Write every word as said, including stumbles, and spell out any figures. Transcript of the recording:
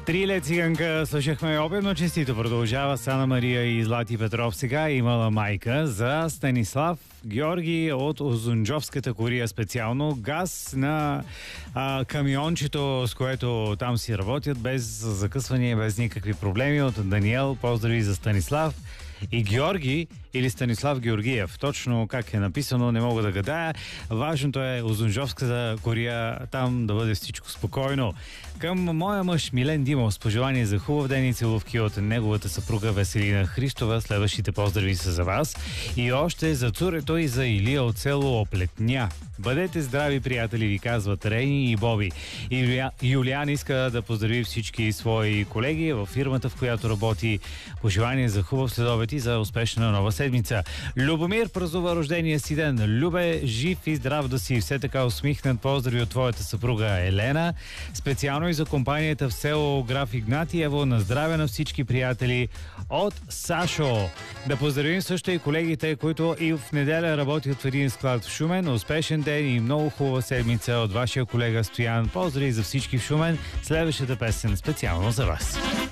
Триле циганка слушахме обедно честито. Продължава с Ана Мария и Злати Петров. Сега имала майка за Станислав Георги от Узунджовската кория специално. Газ на а, камиончето, с което там си работят, без закъсвания, без никакви проблеми. От Даниел поздрави за Станислав и Георги или Станислав Георгиев. Точно как е написано, не мога да гадая. Важното е Узунджовската кория, там да бъде всичко спокойно. Към моя мъж Милен Димов с пожелание за хубав ден и целувки от неговата съпруга Веселина Христова. Следващите поздрави са за вас. И още за цурето и за Илия от село Оплетня. Бъдете здрави, приятели, ви казват Рейни и Боби. Юлия... Юлиан иска да поздрави всички свои колеги в фирмата, в която работи. Пожелание за хубав следобед и за успешна нова седмица. Любомир празнува рождения си ден. Любе, жив и здрав да си. Все така усмихнат. Поздрави от твоята съпруга Елена. Специално и за компанията в село Граф Игнатиево. На здраве на всички приятели от Сашо. Да поздравим също и колегите, които и в неделя работят в един склад в Шумен. Успешен ден и много хубава седмица от вашия колега Стоян. Поздрави за всички в Шумен. Следващата песен специално за вас.